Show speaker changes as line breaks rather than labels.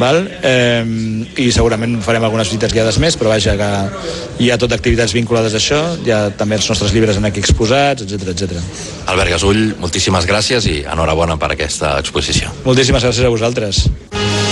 val? I segurament farem algunes visites guiades més, però vaja, que hi ha tot activitats vinculades a això, hi ha també els nostres llibres en aquí exposats, etc.
Albert Gasull, moltíssimes gràcies i enhorabona per aquesta exposició.
Moltíssimes gràcies a vosaltres.